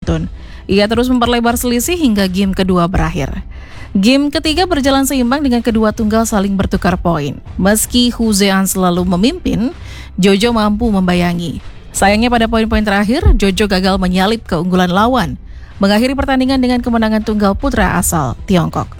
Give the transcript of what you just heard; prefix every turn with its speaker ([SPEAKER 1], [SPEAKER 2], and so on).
[SPEAKER 1] beruntun. Ia terus memperlebar selisih hingga game kedua berakhir. Game ketiga berjalan seimbang dengan kedua tunggal saling bertukar poin. Meski Hu Zean selalu memimpin, Jojo mampu membayangi. Sayangnya pada poin-poin terakhir, Jojo gagal menyalip keunggulan lawan, mengakhiri pertandingan dengan kemenangan tunggal putra asal Tiongkok.